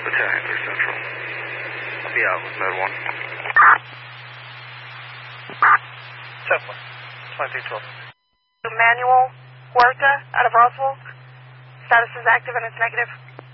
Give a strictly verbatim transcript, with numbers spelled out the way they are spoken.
Battalion three Central. I'll be out with Med one. Central. twenty-two twelve. Manuel Huerta out of Roswell. Status is active and it's negative.